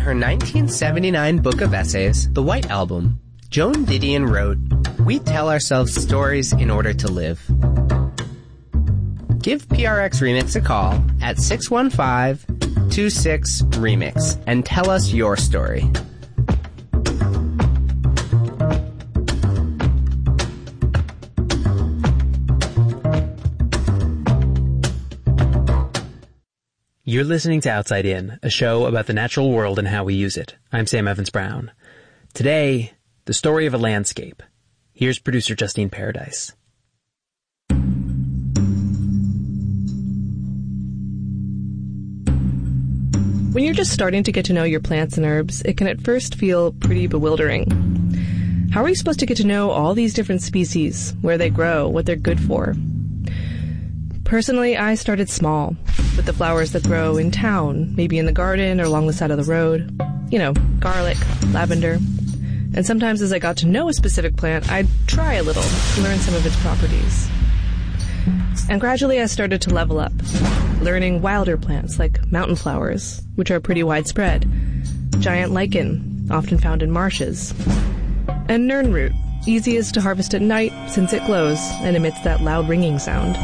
her 1979 book of essays, The White Album, Joan Didion wrote, "We tell ourselves stories in order to live." Give PRX Remix a call at 615-26-REMIX and tell us your story. You're listening to Outside In, a show about the natural world and how we use it. I'm Sam Evans-Brown. Today, the story of a landscape. Here's producer Justine Paradise. When you're just starting to get to know your plants and herbs, it can at first feel pretty bewildering. How are you supposed to get to know all these different species, where they grow, what they're good for? Personally, I started small, with the flowers that grow in town, maybe in the garden or along the side of the road. You know, garlic, lavender. And sometimes as I got to know a specific plant, I'd try a little, learn some of its properties. And gradually I started to level up, learning wilder plants like mountain flowers, which are pretty widespread, giant lichen, often found in marshes, and nernroot, easiest to harvest at night since it glows and emits that loud ringing sound.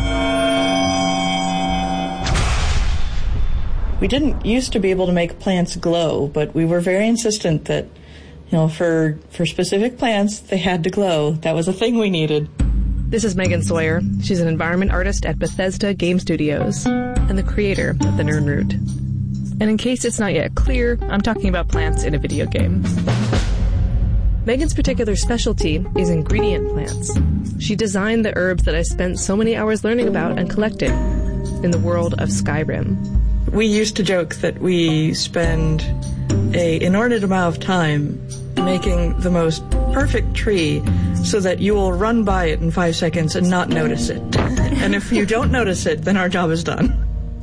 We didn't used to be able to make plants glow, but we were very insistent that, for specific plants, they had to glow. That was a thing we needed. This is Megan Sawyer. She's an environment artist at Bethesda Game Studios and the creator of the nernroot. And in case it's not yet clear, I'm talking about plants in a video game. Megan's particular specialty is ingredient plants. She designed the herbs that I spent so many hours learning about and collecting in the world of Skyrim. We used to joke that we spend an inordinate amount of time making the most perfect tree so that you will run by it in 5 seconds and not notice it. And if you don't notice it, then our job is done.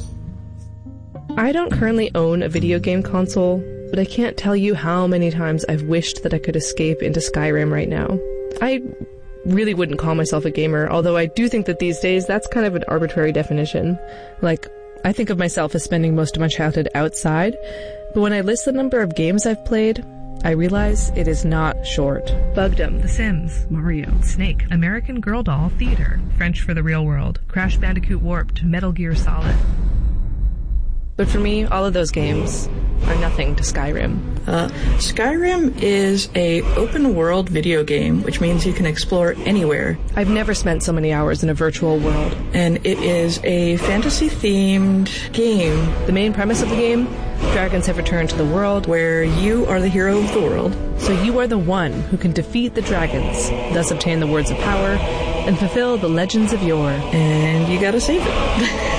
I don't currently own a video game console, but I can't tell you how many times I've wished that I could escape into Skyrim right now. I really wouldn't call myself a gamer, although I do think that these days that's kind of an arbitrary definition. Like, I think of myself as spending most of my childhood outside, but when I list the number of games I've played, I realize it is not short. Bugdom, The Sims, Mario, Snake, American Girl Doll, Theater, French for the Real World, Crash Bandicoot Warped, Metal Gear Solid. But for me, all of those games are nothing to Skyrim. Skyrim is a open-world video game, which means you can explore anywhere. I've never spent so many hours in a virtual world. And it is a fantasy-themed game. The main premise of the game, dragons have returned to the world where you are the hero of the world. So you are the one who can defeat the dragons, thus obtain the words of power, and fulfill the legends of yore. And you gotta save it.